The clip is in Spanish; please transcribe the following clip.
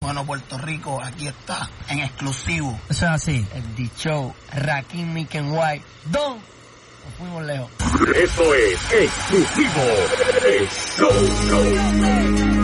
Bueno, Puerto Rico, aquí está, en exclusivo. Eso es así. El D-Show, Rakim, Mick and White. Don, nos fuimos lejos. Eso es exclusivo. El show.